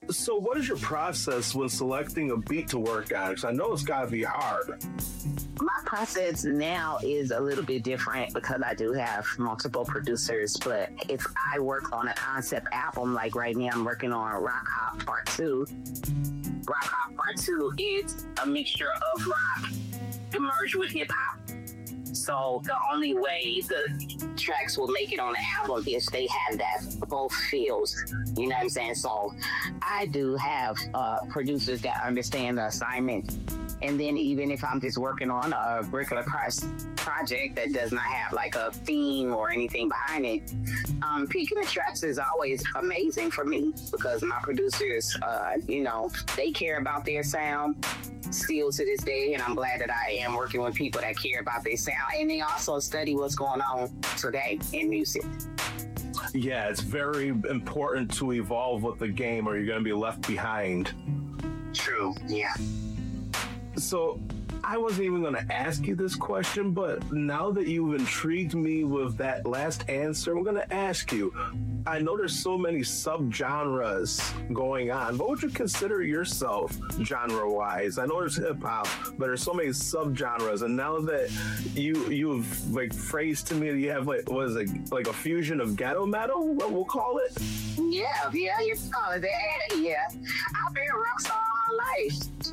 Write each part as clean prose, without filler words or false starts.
So what is your process when selecting a beat to work on? Because I know it's got to be hard. My process now is a little bit different because I do have multiple producers. But if I work on a concept album, like right now I'm working on Rock Hop Part 2. Rock Hop Part 2 is a mixture of rock merged with hip hop. So the only way the tracks will make it on the album is they have that both feels. You know what I'm saying? So I do have producers that understand the assignment. And then even if I'm just working on a regular project that does not have like a theme or anything behind it, picking the tracks is always amazing for me because my producers, they care about their sound still to this day. And I'm glad that I am working with people that care about their sound. And they also study what's going on today in music. Yeah, it's very important to evolve with the game or you're going to be left behind. True, yeah. So I wasn't even going to ask you this question, but now that you've intrigued me with that last answer, I'm going to ask you. I know there's so many subgenres going on. What would you consider yourself genre-wise? I know there's hip-hop, but there's so many subgenres. And now that you've like phrased to me that you have like a fusion of ghetto metal, what we'll call it? Yeah, you call it that. Yeah, I've been a rock star all my life.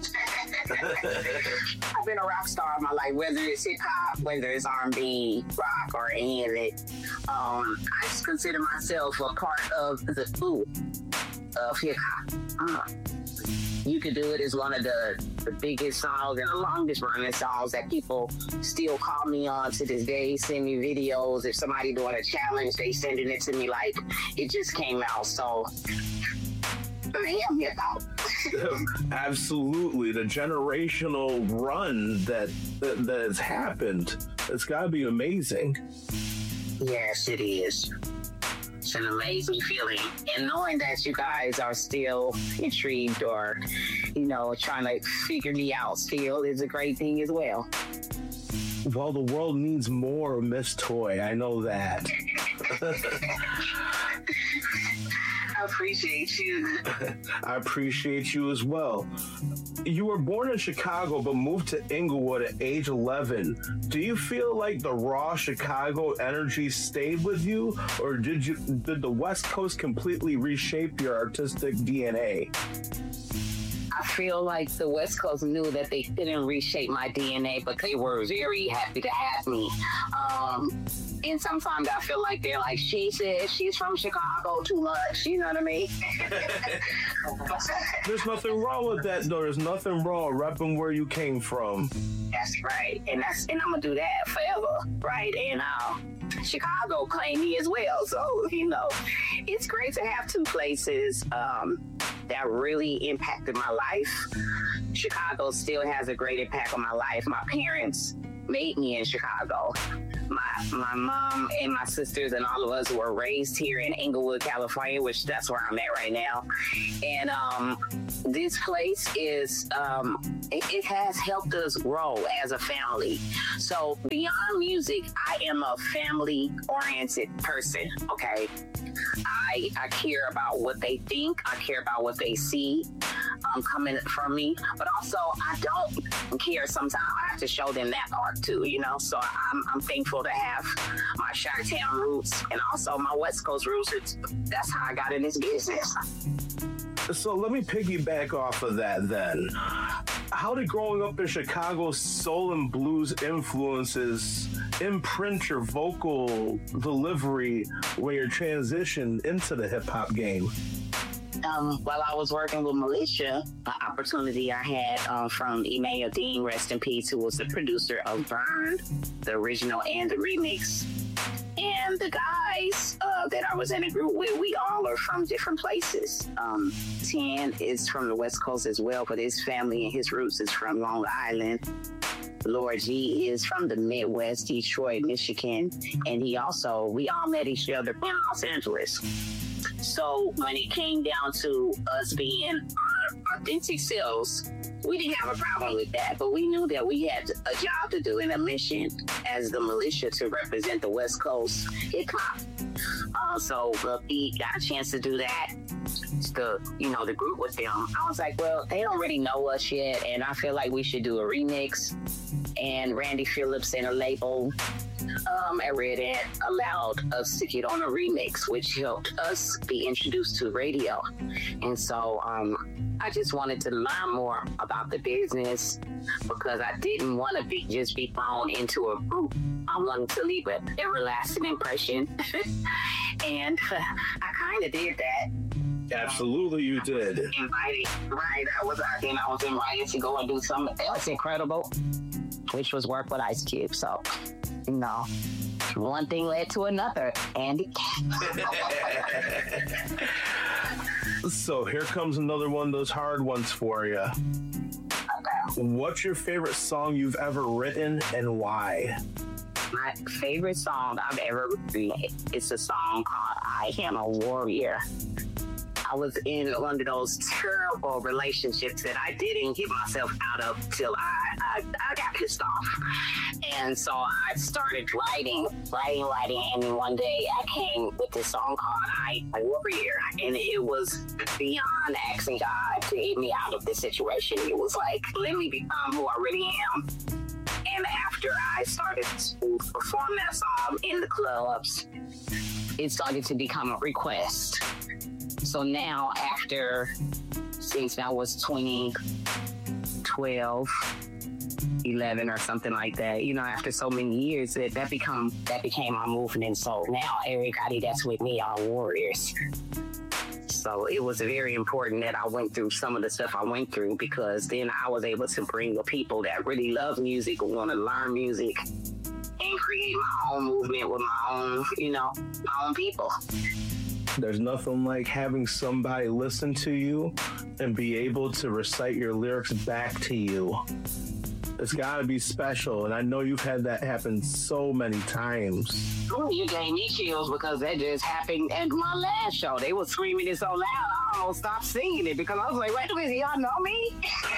I've been a rock star all my life, whether it's hip hop, whether it's R&B, rock, or any of it. I just consider myself a part of the food of hip hop. You Could Do It is one of the biggest songs and the longest running songs that people still call me on to this day, send me videos. If somebody doing a challenge, they sending it to me like it just came out. So I am hip hop. Absolutely. The generational run that has happened, it's got to be amazing. Yes, it is. It's an amazing feeling. And knowing that you guys are still intrigued or, trying to figure me out still is a great thing as well. Well, the world needs more Miss Toy. I know that. I appreciate you. I appreciate you as well. You were born in Chicago, but moved to Inglewood at age 11. Do you feel like the raw Chicago energy stayed with you, or did the West Coast completely reshape your artistic DNA? I feel like the West Coast knew that they couldn't reshape my DNA, but they were very happy to have me. And sometimes I feel like they're like, she said she's from Chicago too much. You know what I mean? There's nothing wrong with that, though. There's nothing wrong repping where you came from. That's right. And I'm going to do that forever. Right. And Chicago claimed me as well. So, it's great to have two places that really impacted my life. Chicago still has a great impact on my life. My parents made me in Chicago. My mom and my sisters and all of us were raised here in Inglewood, California, which that's where I'm at right now. And this place is, it has helped us grow as a family. So beyond music, I am a family-oriented person, okay? I care about what they think. I care about what they see coming from me. But also, I don't care sometimes. I have to show them that part too, So I'm thankful to have my Chi-Town roots and also my West Coast roots. That's how I got in this business. So let me piggyback off of that then. How did growing up in Chicago's soul and blues influences imprint your vocal delivery when you transitioned into the hip-hop game? While I was working with Militia, an opportunity I had from Emmanuel Dean, rest in peace, who was the producer of Burn, the original and the remix. And the guys that I was in a group with, we all are from different places. Tan is from the West Coast as well, but his family and his roots is from Long Island. Lord G is from the Midwest, Detroit, Michigan. And we all met each other in Los Angeles. So when it came down to us being our authentic selves, we didn't have a problem with that, but we knew that we had a job to do and a mission as the Militia to represent the West Coast hip hop. So we got a chance to do that. the group with them. I was like, well, they don't really know us yet, and I feel like we should do a remix. And Randy Phillips and a label at Red Ant allowed us to get on a remix, which helped us be introduced to radio. And so I just wanted to learn more about the business because I didn't want to just be thrown into a group. I wanted to leave an everlasting impression. And I kind of did that. Absolutely, you did. Invited, right? I was invited to go and do something else incredible, which was work with Ice Cube. So, one thing led to another, Andy. So here comes another one of those hard ones for you. What's your favorite song you've ever written and why? My favorite song I've ever written is a song called I Am a Warrior. I was in one of those terrible relationships that I didn't get myself out of till I got pissed off. And so I started writing, and then one day I came with this song called I Am a Warrior. And it was beyond asking God to get me out of this situation. It was like, let me become who I really am. And after I started to perform that song in the clubs, it started to become a request. So now since that was 2012, 11 or something like that, after so many years, that became our movement. So now everybody that's with me are warriors. So it was very important that I went through some of the stuff I went through because then I was able to bring the people that really love music, who want to learn music, and create my own movement with my own, my own people. There's nothing like having somebody listen to you and be able to recite your lyrics back to you. It's got to be special, and I know you've had that happen so many times. Ooh, you gave me chills because that just happened at my last show. They were screaming it so loud, I almost stopped singing it because I was like, wait a minute, y'all know me?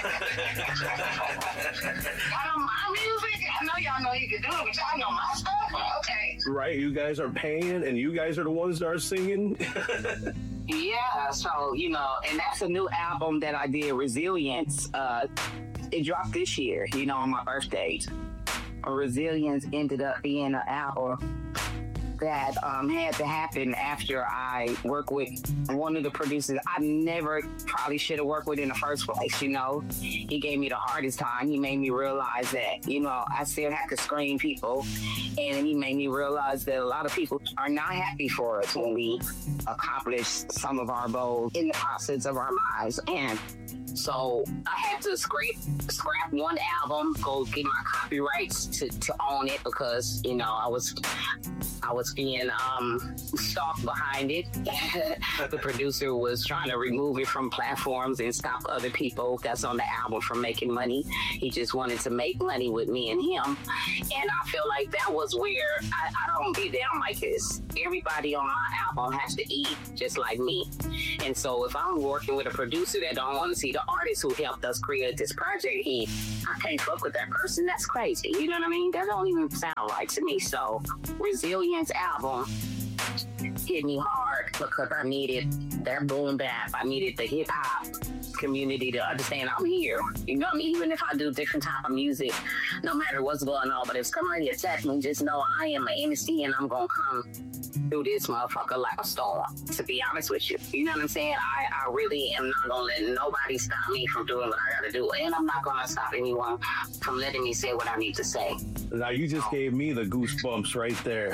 Y'all know my music? I know y'all know you can do it, but y'all know my stuff? Okay. Right, you guys are paying, and you guys are the ones that are singing? Yeah, so, and that's a new album that I did, Resilience. It dropped this year, on my birthday. Resilience ended up being an album that had to happen after I worked with one of the producers I never probably should have worked with in the first place, He gave me the hardest time. He made me realize that, I still have to screen people. And he made me realize that a lot of people are not happy for us when we accomplish some of our goals in the process of our lives. And so I had to scrap one album, go get my copyrights to own it because, I was being stalked behind it. The producer was trying to remove it from platforms and stop other people that's on the album from making money. He just wanted to make money with me and him. And I feel like that was where I don't be down like this. Everybody on my album has to eat just like me. And so if I'm working with a producer that don't want to see the artist who helped us create this project, I can't fuck with that person. That's crazy. You know what I mean? That don't even sound right to me. So Resilience album hit me hard because I needed that boom bap. I needed the hip hop community to understand I'm here. You know what I mean? Even if I do different type of music, no matter what's going on, but if somebody attacks me, just know I am an MC and I'm gonna come through this motherfucker like a storm, to be honest with you. You know what I'm saying? I really am not gonna let nobody stop me from doing what I gotta do, and I'm not gonna stop anyone from letting me say what I need to say. Now you just gave me the goosebumps right there.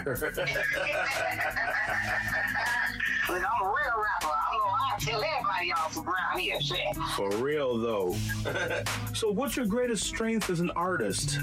But I'm a real rapper. I tell everybody y'all from around here shit. For real though. So what's your greatest strength as an artist?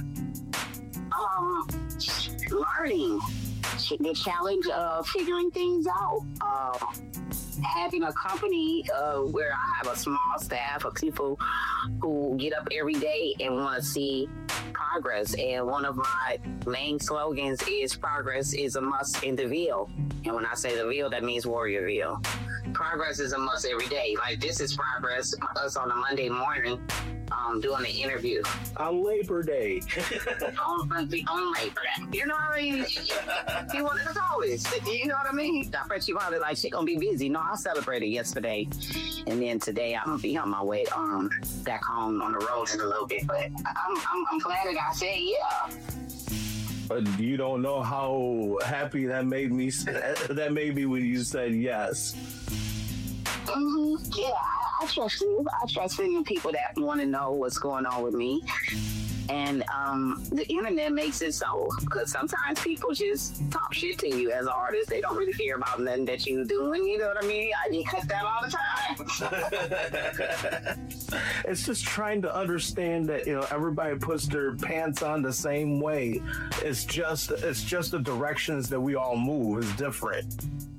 Learning. The challenge of figuring things out. Having a company where I have a small staff of people who get up every day and want to see progress. And one of my main slogans is progress is a must in the Ville. And when I say the Ville, that means Warriorville. Progress is a must every day. Like this is progress. Us on a Monday morning, doing the interview on Labor Day. on Labor Day. You know what I mean? He wanted to call this. You know what I mean? I bet you probably like she gonna be busy. No, I celebrated yesterday, and then today I'm gonna be on my way back home on the road in a little bit. But I'm glad that I said yeah. But you don't know how happy that made me. That made me when you said yes. Mm-hmm. Yeah, I trust you. I trust in the people that want to know what's going on with me. And the internet makes it so, because sometimes people just talk shit to you as an artist. They don't really care about nothing that you're doing. You know what I mean? I get cut that all the time. It's just trying to understand that, you know, everybody puts their pants on the same way. It's just the directions that we all move is different.